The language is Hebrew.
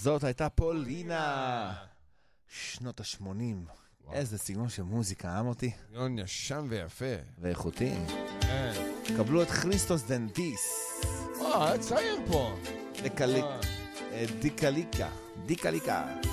זאת הייתה פולינה. שנות ה-80. איזה סגנון של מוזיקה, אהב אותי. סגנון ישן ויפה. ואיכותי. קבלו את חריסטוס דנטיס. צייר פה. דיקליקה.